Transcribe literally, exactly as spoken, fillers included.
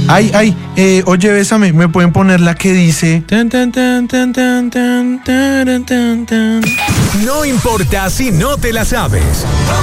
Ay, ay, eh, oye, Bésame, ¿me pueden poner la que dice? No importa si no te la sabes.